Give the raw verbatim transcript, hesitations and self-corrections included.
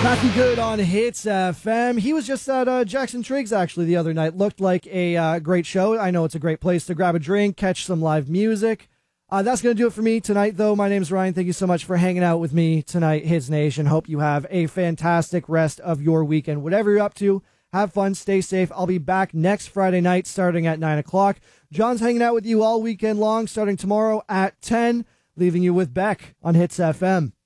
Matthew Good on Hits F M. He was just at uh, Jackson Triggs actually the other night. Looked like a uh, great show. I know it's a great place to grab a drink, catch some live music. Uh, that's going to do it for me tonight, though. My name's Ryan. Thank you so much for hanging out with me tonight, Hits Nation. Hope you have a fantastic rest of your weekend. Whatever you're up to, have fun, stay safe. I'll be back next Friday night starting at nine o'clock. John's hanging out with you all weekend long, starting tomorrow at ten, leaving you with Beck on Hits F M.